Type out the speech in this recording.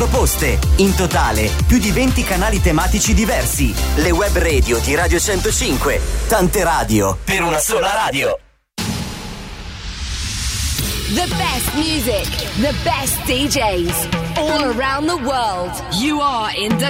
proposte. In totale, più di 20 canali tematici diversi. Le web radio di Radio 105. Tante radio per una sola radio. The best music, the best DJs, all around the world. You are in the